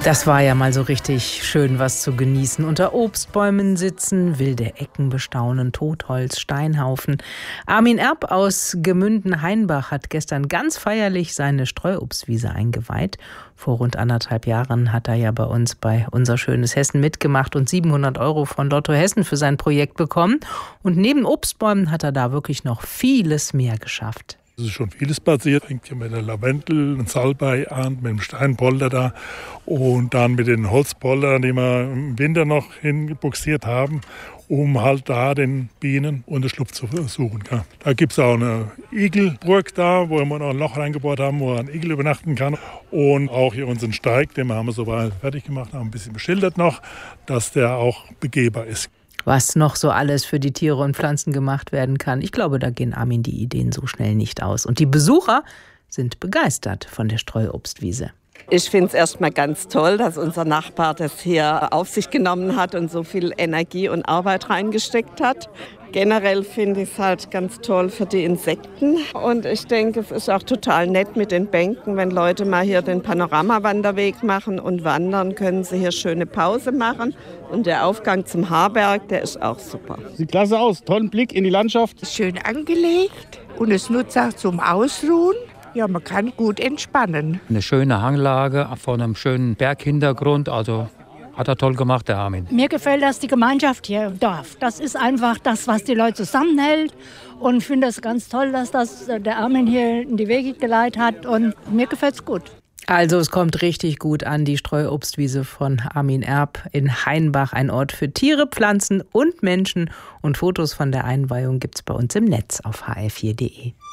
Das war ja mal so richtig schön, was zu genießen. Unter Obstbäumen sitzen, wilde Ecken bestaunen, Totholz, Steinhaufen. Armin Erb aus Gemünden-Hainbach hat gestern ganz feierlich seine Streuobstwiese eingeweiht. Vor rund 1,5 Jahren hat er ja bei uns bei Unser schönes Hessen mitgemacht und 700 € von Lotto Hessen für sein Projekt bekommen. Und neben Obstbäumen hat er da wirklich noch vieles mehr geschafft. Es ist schon vieles passiert. Fängt ja mit der Lavendel und Salbei an, mit dem Steinpolder da und dann mit den Holzpoldern, die wir im Winter noch hingebuxiert haben, um halt da den Bienen Unterschlupf zu suchen. Ja. Da gibt es auch eine Igelburg da, wo wir noch ein Loch reingebohrt haben, wo ein Igel übernachten kann. Und auch hier unseren Steig, den haben wir soweit fertig gemacht, haben ein bisschen beschildert noch, dass der auch begehbar ist. Was noch so alles für die Tiere und Pflanzen gemacht werden kann. Ich glaube, da gehen Armin die Ideen so schnell nicht aus. Und die Besucher sind begeistert von der Streuobstwiese. Ich finde es erstmal ganz toll, dass unser Nachbar das hier auf sich genommen hat und so viel Energie und Arbeit reingesteckt hat. Generell finde ich es halt ganz toll für die Insekten. Und ich denke, es ist auch total nett mit den Bänken. Wenn Leute mal hier den Panoramawanderweg machen und wandern, können sie hier schöne Pause machen. Und der Aufgang zum Haarberg, der ist auch super. Sieht klasse aus, tollen Blick in die Landschaft. Schön angelegt und es nutzt auch zum Ausruhen. Ja, man kann gut entspannen. Eine schöne Hanglage vor einem schönen Berghintergrund, also hat er toll gemacht, der Armin. Mir gefällt das, die Gemeinschaft hier im Dorf. Das ist einfach das, was die Leute zusammenhält. Und ich finde es ganz toll, dass das der Armin hier in die Wege geleitet hat. Und mir gefällt es gut. Also es kommt richtig gut an, die Streuobstwiese von Armin Erb in Hainbach. Ein Ort für Tiere, Pflanzen und Menschen. Und Fotos von der Einweihung gibt's bei uns im Netz auf hr4.de.